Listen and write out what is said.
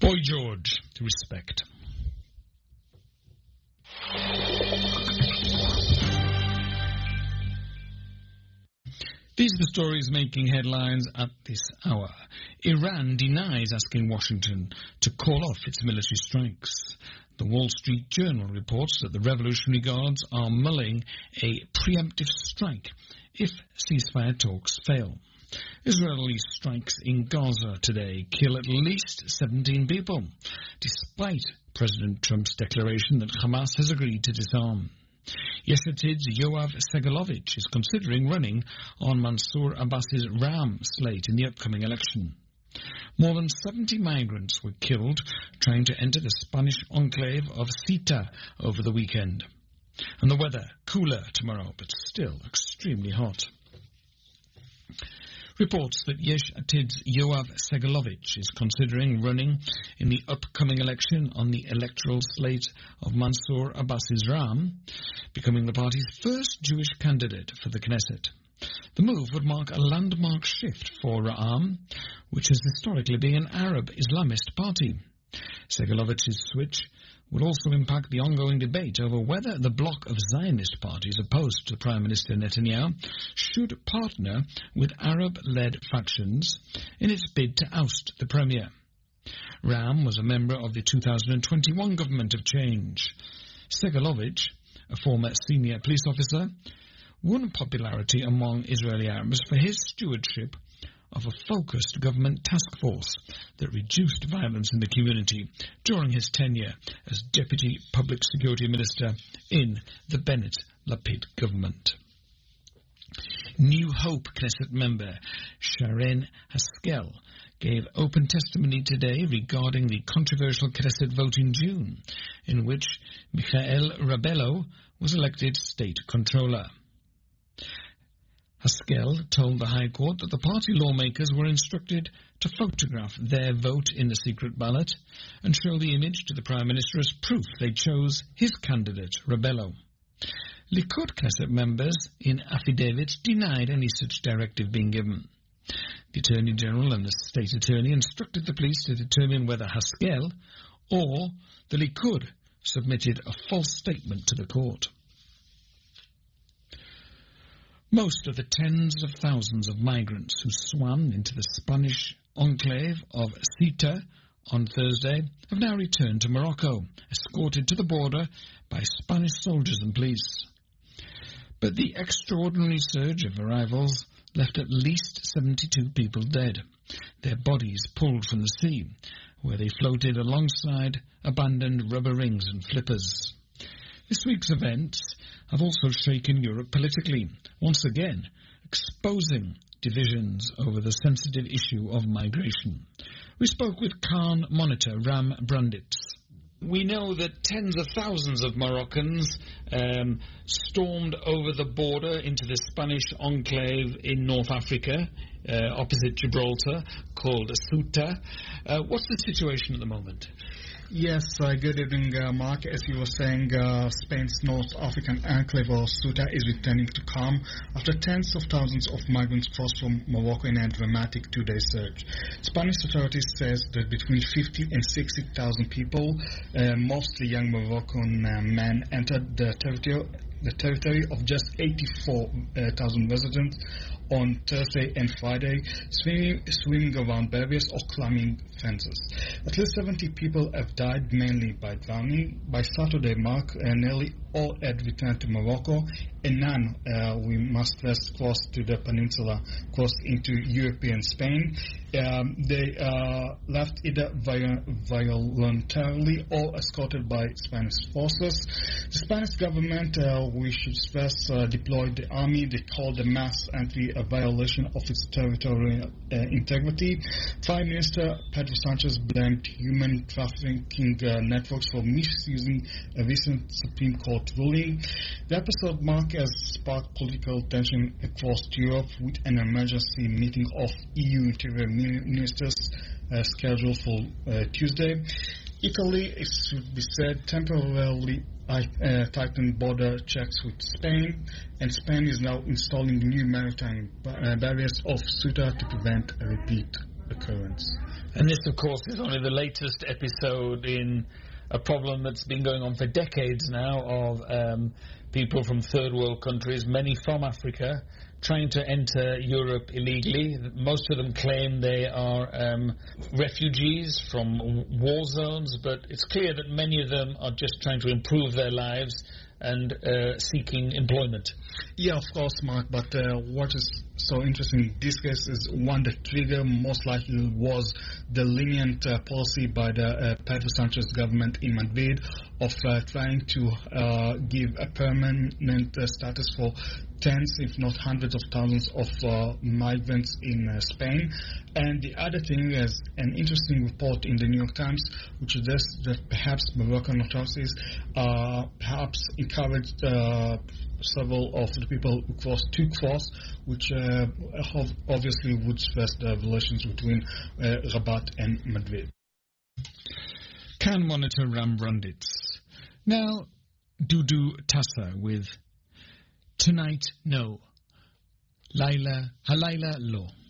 Boy George, respect. These are the stories making headlines at this hour. Iran denies asking Washington to call off its military strikes. The Wall Street Journal reports that the Revolutionary Guards are mulling a preemptive strike if ceasefire talks fail. Israeli strikes in Gaza today kill at least 17 people, despite President Trump's declaration that Hamas has agreed to disarm. Yesh Atid's Yoav Segalovich is considering running on Mansour Abbas's Ram slate in the upcoming election. More than 70 migrants were killed trying to enter the Spanish enclave of Ceuta over the weekend. And the weather, cooler tomorrow, but still extremely hot. Reports that Yesh Atid's Yoav Segalovich is considering running in the upcoming election on the electoral slate of Mansour Abbas's Ram, becoming the party's first Jewish candidate for the Knesset. The move would mark a landmark shift for Ra'am, which has historically been an Arab Islamist party. Segalovich's switch will also impact the ongoing debate over whether the bloc of Zionist parties opposed to Prime Minister Netanyahu should partner with Arab-led factions in its bid to oust the premier. Ram was a member of the 2021 government of change. Segalovich, a former senior police officer, won popularity among Israeli Arabs for his stewardship of a focused government task force that reduced violence in the community during his tenure as Deputy Public Security Minister in the Bennett-Lapid government. New Hope Knesset member Sharren Haskel gave open testimony today regarding the controversial Knesset vote in June, in which Michael Rabello was elected state controller. Haskel told the High Court that the party lawmakers were instructed to photograph their vote in the secret ballot and show the image to the Prime Minister as proof they chose his candidate, Rabello. Likud Knesset members in affidavits denied any such directive being given. The Attorney General and the State Attorney instructed the police to determine whether Haskel or the Likud submitted a false statement to the court. Most of the tens of thousands of migrants who swam into the Spanish enclave of Ceuta on Thursday have now returned to Morocco, escorted to the border by Spanish soldiers and police. But the extraordinary surge of arrivals left at least 72 people dead, their bodies pulled from the sea, where they floated alongside abandoned rubber rings and flippers. This week's events have also shaken Europe politically, once again exposing divisions over the sensitive issue of migration. We spoke with Khan monitor Ram Branditz. We know that tens of thousands of Moroccans stormed over the border into the Spanish enclave in North Africa, opposite Gibraltar, called Ceuta. What's the situation at the moment? Yes, good evening, Mark. As you were saying, Spain's North African enclave of Ceuta is returning to calm after tens of thousands of migrants crossed from Morocco in a dramatic two-day surge. Spanish authorities says that between 50 and 60,000 people, mostly young Moroccan men, entered the territory of just 84,000 residents on Thursday and Friday, swimming around barriers or climbing fences. At least 70 people have died, mainly by drowning. By Saturday, Mark, nearly all had returned to Morocco, and none, we must stress, crossed to the peninsula, crossed into European Spain. They left either voluntarily or escorted by Spanish forces. The Spanish government, we should stress, deployed the army. They called the mass entry a violation of its territorial integrity. Prime Minister Pedro Sanchez blamed human trafficking networks for misusing a recent Supreme Court ruling. The episode, Mark, has sparked political tension across Europe with an emergency meeting of EU interior ministers scheduled for Tuesday. Italy, it should be said, temporarily tightened border checks with Spain, and Spain is now installing new maritime barriers off Ceuta to prevent a repeat. occurrence. And this, of course, is only the latest episode in a problem that's been going on for decades now of people from third world countries, many from Africa, trying to enter Europe illegally. Most of them claim they are refugees from war zones, but it's clear that many of them are just trying to improve their lives and seeking employment. Yeah, of course, Mark, but what is so interesting in this case is one that trigger most likely was the lenient policy by the Pedro Sanchez government in Madrid of trying to give a permanent status for tens, if not hundreds of thousands of migrants in Spain. And the other thing is an interesting report in the New York Times, which suggests that perhaps Moroccan authorities perhaps encouraged several of the people who took force, which obviously would stress the relations between Rabat and Madrid. Can monitor Ram Brundits. Now, Dudu Tassa with Tonight No, Halayla Lo.